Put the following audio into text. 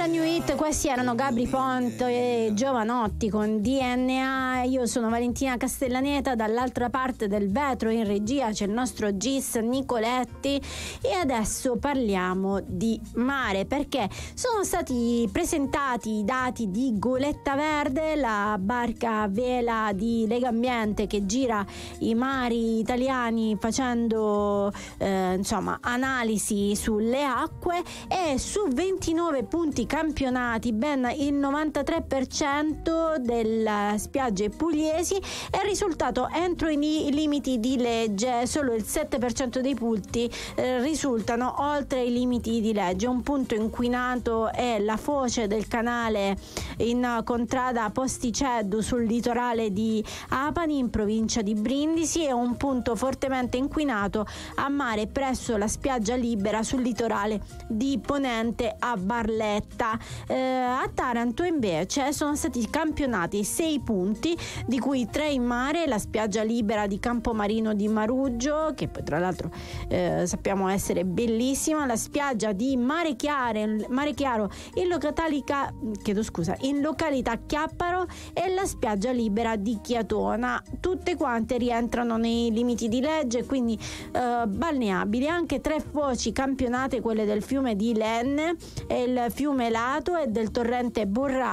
New Hit, questi erano Gabry Ponte e Giovanotti con DNA. Io sono Valentina Castellaneta, dall'altra parte del vetro in regia c'è il nostro Gis Nicoletti e adesso parliamo di mare, perché sono stati presentati i dati di Goletta Verde, la barca a vela di Legambiente che gira i mari italiani facendo analisi sulle acque, e su 29 punti campionati ben il 93% delle spiagge pugliesi è risultato entro i limiti di legge, solo il 7% dei punti risultano oltre i limiti di legge. Un punto inquinato è la foce del canale in contrada Posticeddu sul litorale di Apani in provincia di Brindisi, e un punto fortemente inquinato a mare presso la spiaggia libera sul litorale di Ponente a Barletta. A Taranto invece sono stati campionati 6 punti, di cui 3 in mare, la spiaggia libera di Campomarino di Maruggio, che poi tra l'altro sappiamo essere bellissima, la spiaggia di Mare Chiaro in località Chiapparo e la spiaggia libera di Chiatona. Tutte quante rientrano nei limiti di legge, quindi balneabili. Anche 3 foci campionate, quelle del fiume di Lenne e il fiume Lato e del torrente Borra